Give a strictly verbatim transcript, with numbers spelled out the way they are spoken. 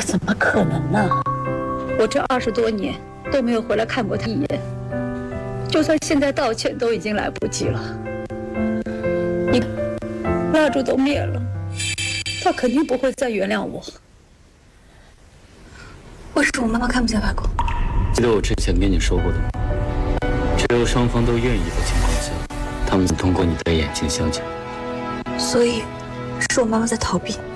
怎么可能呢？ 我这二十多年都没有回来看过他一眼，就算现在道歉都已经来不及了。你蜡烛都灭了，他肯定不会再原谅我。 为什么妈妈看不见外公？ 记得我之前跟你说过的吗？只有双方都愿意的情况下，他们才通过你的眼睛相见。 所以，是我妈妈在逃避。